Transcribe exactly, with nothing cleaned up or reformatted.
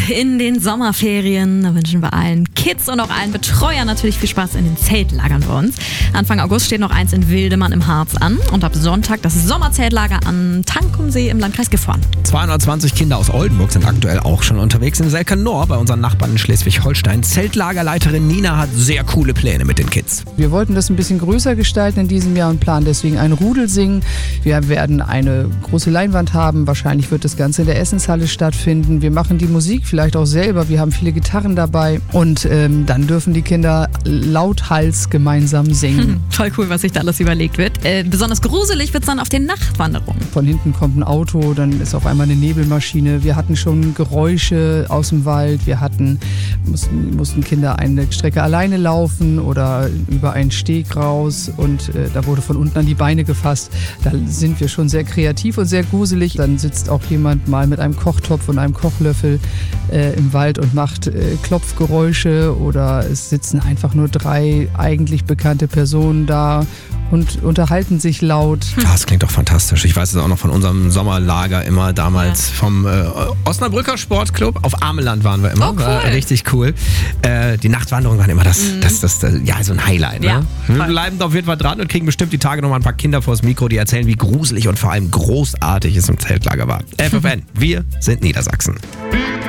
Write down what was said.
in den Sommerferien. Da wünschen wir allen Kids und auch allen Betreuern natürlich viel Spaß in den Zeltlagern bei uns. Anfang August steht noch eins in Wildemann im Harz an und ab Sonntag das Sommerzeltlager am Tankumsee im Landkreis Gifhorn. zweihundertzwanzig Kinder aus Oldenburg sind aktuell auch schon unterwegs in Selkernor bei unseren Nachbarn in Schleswig-Holstein. Zeltlagerleiterin Nina hat sehr coole Pläne mit den Kids. Wir wollten das ein bisschen größer gestalten in diesem Jahr und planen deswegen ein Rudelsingen. Wir werden eine große Leinwand haben. Wahrscheinlich wird das Ganze in der Essenshalle stattfinden. Wir machen die Musik vielleicht auch selber. Wir haben viele Gitarren dabei. Und ähm, dann dürfen die Kinder lauthals gemeinsam singen. Hm, voll cool, was sich da alles überlegt wird. Äh, besonders gruselig wird es dann auf den Nachtwanderungen. Von hinten kommt ein Auto, dann ist auf einmal eine Nebelmaschine. Wir hatten schon Geräusche aus dem Wald. Wir hatten, mussten, mussten Kinder eine Strecke alleine laufen oder über einen Steg raus. Und äh, da wurde von unten an die Beine gefasst. Da sind wir schon sehr kreativ und sehr gruselig. Dann sitzt auch jemand mal mit einem Kochtopf und einem Kochlöffel äh, im Wald und macht äh, Klopfgeräusche oder es sitzen einfach nur drei eigentlich bekannte Personen da und unterhalten sich laut. Das klingt doch fantastisch. Ich weiß es auch noch von unserem Sommerlager immer damals, ja. vom äh, Osnabrücker Sportclub. Auf Ameland waren wir immer. Oh, cool. War richtig cool. Äh, die Nachtwanderungen waren immer das, mhm. das, das, das, ja, so ein Highlight. Ne? Ja, wir bleiben auf jeden Fall dran und kriegen bestimmt die Tage noch mal ein paar Kinder vors Mikro, die erzählen, wie gruselig und vor allem großartig es im Zeltlager war. F F N, wir sind Niedersachsen.